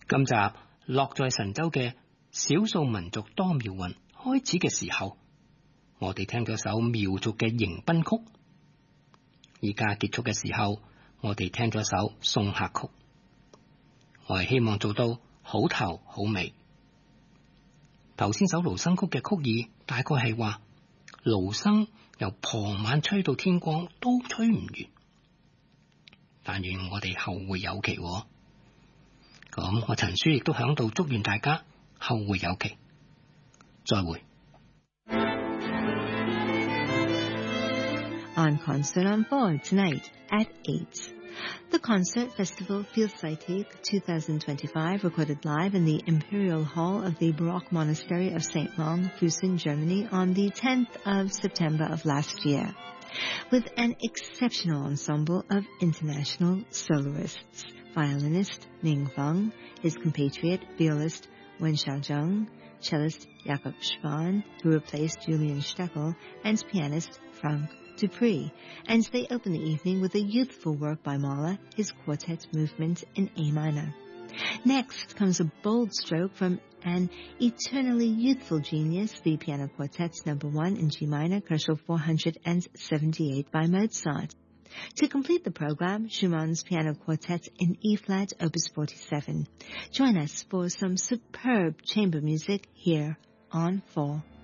今集落在神州嘅少數民族多苗韻開始嘅時候，我哋聽咗首苗族嘅迎賓曲。而家結束嘅時候，我哋聽咗首送客曲。我係希望做到好頭好尾。頭先首盧生曲嘅曲意大概係話，盧生由傍晚吹到天光都吹唔完，但願我哋後會有期喎。咁我陳書亦都響度祝願大家後會有期，再會。 On Concert on Board tonight at 8. The Concert Festival Vielfältig 2025 recorded live in the Imperial Hall of the Baroque Monastery of St. Long, Füssen, Germany on the 10th of September of last year, with an exceptional ensemble of international soloists. Violinist Ning Feng, his compatriot violist Wen Xiaozheng, cellist Jakob Schwan, who replaced Julian Steckel, and pianist Frank Dupree, and they open the evening with a youthful work by Mahler, his quartet movement in A minor. Next comes a bold stroke from an eternally youthful genius, the Piano Quartets No. 1 in G minor, Koszul 478 by Mozart. To complete the program, Schumann's Piano Quartet in E-flat, Opus 47. Join us for some superb chamber music here on 4.